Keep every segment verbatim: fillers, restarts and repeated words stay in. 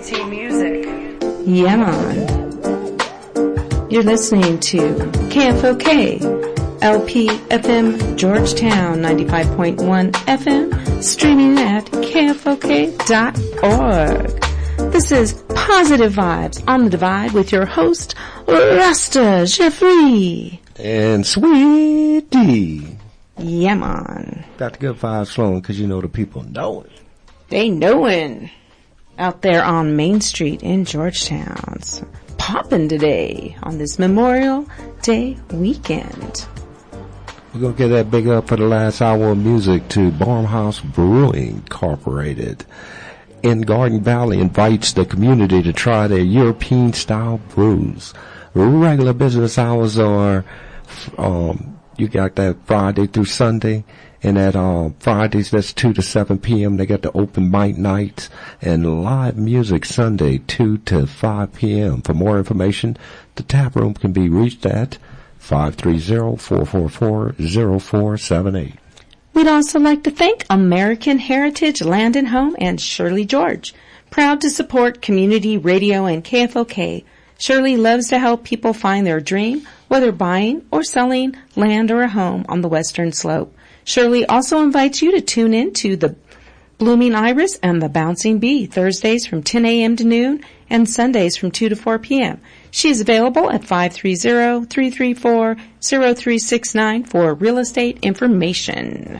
T music. Yeah, man. You're listening to K F O K, L P F M Georgetown, ninety-five point one F M, streaming at K F O K dot org. This is Positive Vibes on the Divide with your host, Rasta Jeffrey. And Sweet D. Yeah, man. Got the good vibes flowing because you know the people know it. They knowin'. Out there on Main Street in Georgetown. It's poppin' today on this Memorial Day weekend. We're going to get that big up for the last hour of music to Barnhouse Brewing Incorporated in Garden Valley invites the community to try their European-style brews. Regular business hours are, um, you got that Friday through Sunday. And at um, Fridays, that's two to seven p.m. They got the open mic nights and live music Sunday, two to five p.m. For more information, the tap room can be reached at five three zero, four four four, zero four seven eight. We'd also like to thank American Heritage Land and Home and Shirley George. Proud to support community radio and K F O K. Shirley loves to help people find their dream, whether buying or selling land or a home on the Western Slope. Shirley also invites you to tune in to the Blooming Iris and the Bouncing Bee, Thursdays from ten a.m. to noon and Sundays from two to four p.m. She is available at five three zero, three three four, zero three six nine for real estate information.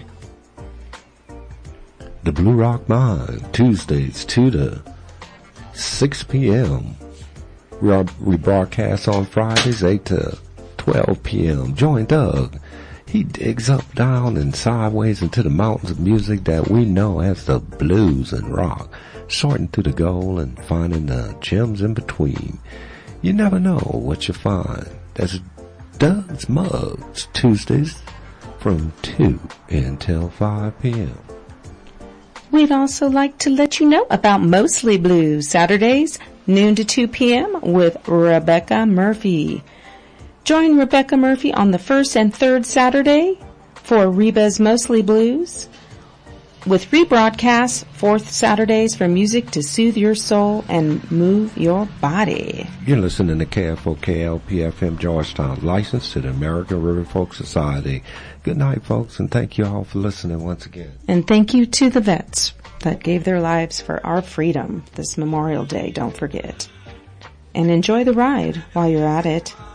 The Blue Rock Mine, Tuesdays, two to six p.m. We, are, we broadcast on Fridays, eight to twelve p.m. Join Doug. He digs up, down, and sideways into the mountains of music that we know as the blues and rock, sorting through the gold and finding the gems in between. You never know what you find. That's Doug's Mugs, Tuesdays from two until five p.m. We'd also like to let you know about Mostly Blues, Saturdays, noon to two p.m. with Rebecca Murphy. Join Rebecca Murphy on the first and third Saturday for Reba's Mostly Blues, with rebroadcasts fourth Saturdays for music to soothe your soul and move your body. You're listening to K F O K L P F M Georgetown, licensed to the American River Folk Society. Good night, folks, and thank you all for listening once again. And thank you to the vets that gave their lives for our freedom this Memorial Day, don't forget. And enjoy the ride while you're at it.